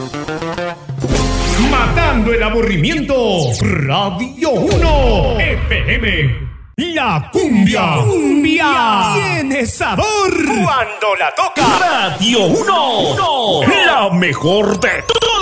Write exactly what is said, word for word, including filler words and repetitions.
Matando el aburrimiento. Radio uno F M. La cumbia. Cumbia. Tiene sabor. Cuando la toca. Radio uno. La mejor de todo.